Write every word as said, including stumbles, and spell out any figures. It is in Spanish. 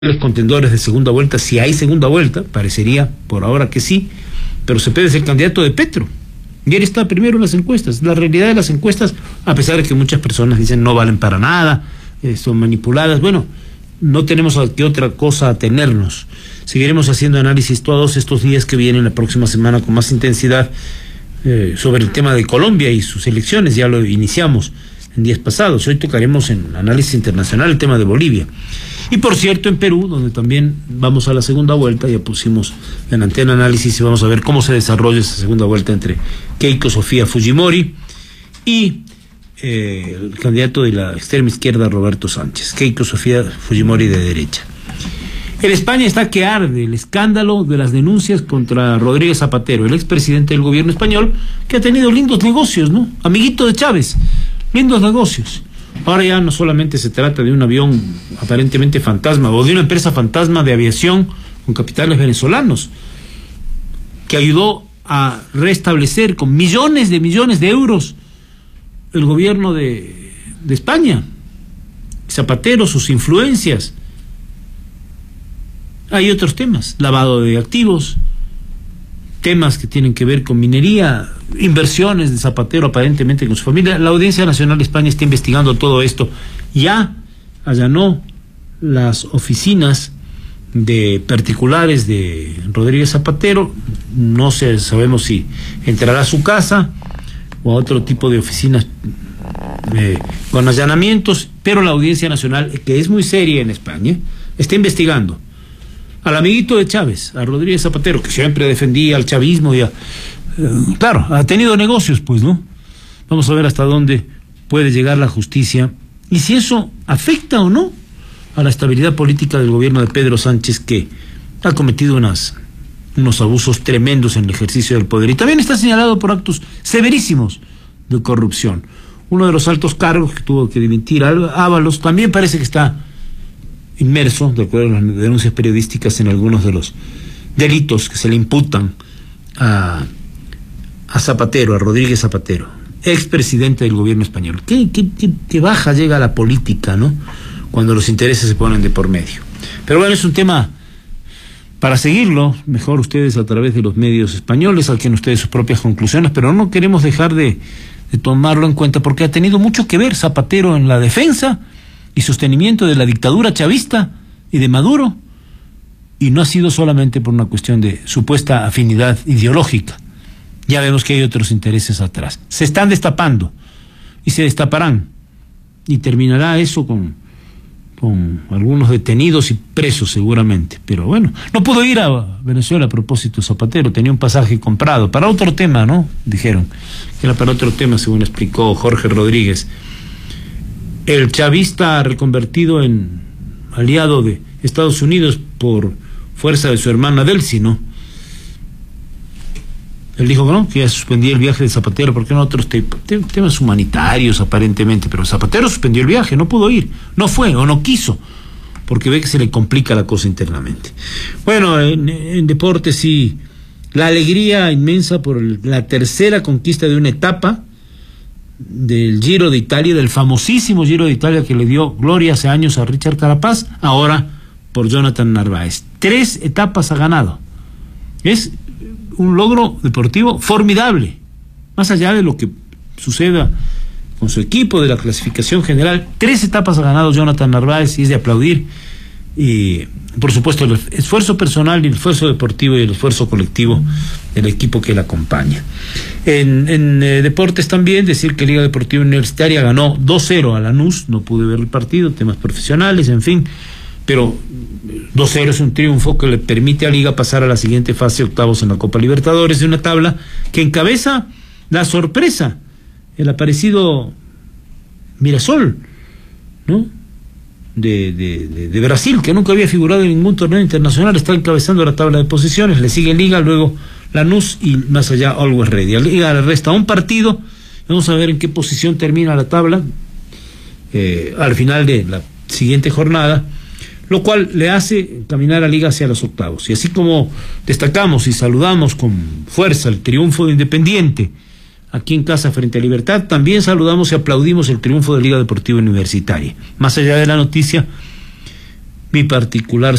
los contendores de segunda vuelta, si hay segunda vuelta, parecería por ahora que sí, pero Cepeda es el candidato de Petro, y él está primero en las encuestas. La realidad de las encuestas, a pesar de que muchas personas dicen no valen para nada, eh, son manipuladas, bueno, no tenemos a qué otra cosa atenernos. Seguiremos haciendo análisis todos estos días que vienen, la próxima semana con más intensidad, eh, sobre el tema de Colombia y sus elecciones. Ya lo iniciamos en días pasados. Hoy tocaremos en análisis internacional el tema de Bolivia. Y por cierto, en Perú, donde también vamos a la segunda vuelta, ya pusimos en antena análisis y vamos a ver cómo se desarrolla esa segunda vuelta entre Keiko Sofía Fujimori y eh, el candidato de la extrema izquierda, Roberto Sánchez. Keiko Sofía Fujimori de derecha. En España está que arde el escándalo de las denuncias contra Rodríguez Zapatero, el expresidente del gobierno español, que ha tenido lindos negocios, ¿no? Amiguito de Chávez, lindos negocios. Ahora ya no solamente se trata de un avión aparentemente fantasma o de una empresa fantasma de aviación con capitales venezolanos que ayudó a restablecer con millones de millones de euros el gobierno de, de España. Zapatero, sus influencias. Hay otros temas, lavado de activos, temas que tienen que ver con minería, inversiones de Zapatero aparentemente con su familia. La Audiencia Nacional de España está investigando todo esto. Ya allanó las oficinas de particulares de Rodríguez Zapatero. No sé, sabemos si entrará a su casa o a otro tipo de oficinas eh, con allanamientos, pero la Audiencia Nacional, que es muy seria en España, está investigando al amiguito de Chávez, a Rodríguez Zapatero, que siempre defendía al chavismo y a, eh, claro, ha tenido negocios, pues, ¿no? Vamos a ver hasta dónde puede llegar la justicia y si eso afecta o no a la estabilidad política del gobierno de Pedro Sánchez, que ha cometido unas, unos abusos tremendos en el ejercicio del poder y también está señalado por actos severísimos de corrupción. Uno de los altos cargos que tuvo que dimitir, Ábalos, también parece que está inmerso, de acuerdo a las denuncias periodísticas, en algunos de los delitos que se le imputan a, a Zapatero, a Rodríguez Zapatero, expresidente del gobierno español. ¿Qué, qué, qué, qué baja llega a la política, ¿no?, cuando los intereses se ponen de por medio? Pero bueno, es un tema para seguirlo, mejor ustedes a través de los medios españoles, saquen ustedes sus propias conclusiones, pero no queremos dejar de, de tomarlo en cuenta porque ha tenido mucho que ver Zapatero en la defensa y sostenimiento de la dictadura chavista y de Maduro, y no ha sido solamente por una cuestión de supuesta afinidad ideológica. Ya vemos que hay otros intereses atrás. Se están destapando y se destaparán, y terminará eso con, con algunos detenidos y presos seguramente. Pero bueno, no pudo ir a Venezuela a propósito Zapatero, tenía un pasaje comprado para otro tema, ¿no? Dijeron que era para otro tema, según explicó Jorge Rodríguez, el chavista reconvertido en aliado de Estados Unidos por fuerza de su hermana Delcy, ¿no? Él dijo que no, que ya suspendía el viaje de Zapatero, porque no otros te te temas humanitarios aparentemente, pero Zapatero suspendió el viaje, no pudo ir, no fue o no quiso, porque ve que se le complica la cosa internamente. Bueno, en, en deportes sí, la alegría inmensa por el, la tercera conquista de una etapa del Giro de Italia, del famosísimo Giro de Italia que le dio gloria hace años a Richard Carapaz, ahora por Jonathan Narváez. Tres etapas ha ganado. Es un logro deportivo formidable, más allá de lo que suceda con su equipo, de la clasificación general. Tres etapas ha ganado Jonathan Narváez y es de aplaudir, y por supuesto el esfuerzo personal y el esfuerzo deportivo y el esfuerzo colectivo del equipo que la acompaña. En, en eh, deportes también decir que Liga Deportiva Universitaria ganó dos cero a Lanús, no pude ver el partido, temas profesionales, en fin, pero dos cero es un triunfo que le permite a Liga pasar a la siguiente fase, octavos en la Copa Libertadores, de una tabla que encabeza la sorpresa, el aparecido Mirasol, ¿no?, De, de, de, de Brasil, que nunca había figurado en ningún torneo internacional, está encabezando la tabla de posiciones, le sigue Liga, luego Lanús y más allá Always Ready. A Liga le resta un partido, vamos a ver en qué posición termina la tabla eh, al final de la siguiente jornada, lo cual le hace caminar a Liga hacia los octavos. Y así como destacamos y saludamos con fuerza el triunfo de Independiente aquí en casa frente a Libertad, también saludamos y aplaudimos el triunfo de Liga Deportiva Universitaria. Más allá de la noticia, mi particular